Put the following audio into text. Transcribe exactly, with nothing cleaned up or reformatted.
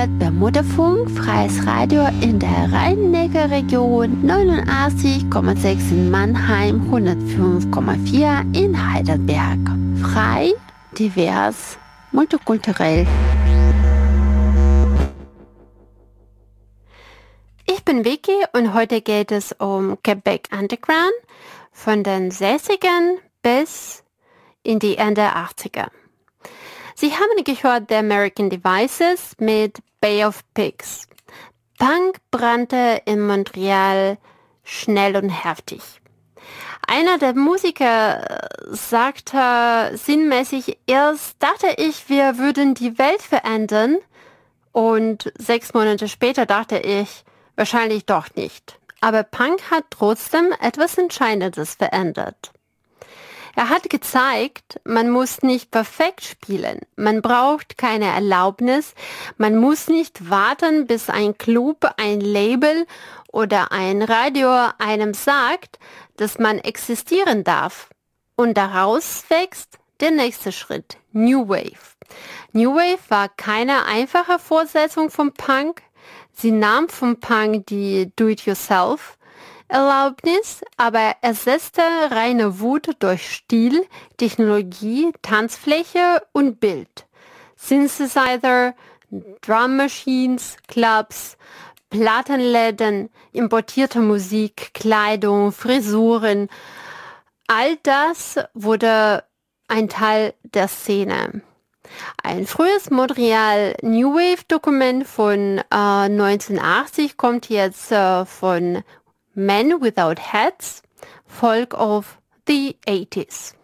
hört Bermudafunk, freies Radio in der Rhein-Neckar-Region, neunundachtzig Komma sechs in Mannheim, hundertfünf Komma vier in Heidelberg. Frei, divers, multikulturell. Ich bin Vicky und heute geht es um Quebec Underground von den sechzigern bis in die Ende achtziger. Sie haben gehört The American Devices mit Bay of Pigs. Punk brannte in Montreal schnell und heftig. Einer der Musiker sagte sinnmäßig, erst dachte ich, wir würden die Welt verändern, und sechs Monate später dachte ich, wahrscheinlich doch nicht. Aber Punk hat trotzdem etwas Entscheidendes verändert. Er hat gezeigt, man muss nicht perfekt spielen, man braucht keine Erlaubnis, man muss nicht warten, bis ein Club, ein Label oder ein Radio einem sagt, dass man existieren darf. Und daraus wächst der nächste Schritt, New Wave. New Wave war keine einfache Fortsetzung vom Punk. Sie nahm vom Punk die Do-it-yourself Erlaubnis, aber ersetzte reine Wut durch Stil, Technologie, Tanzfläche und Bild. Synthesizer, Drum Machines, Clubs, Plattenläden, importierte Musik, Kleidung, Frisuren. All das wurde ein Teil der Szene. Ein frühes Montreal New Wave Dokument von äh, neunzehnhundertachtzig kommt jetzt äh, von Men Without Hats, Folk of the eighties.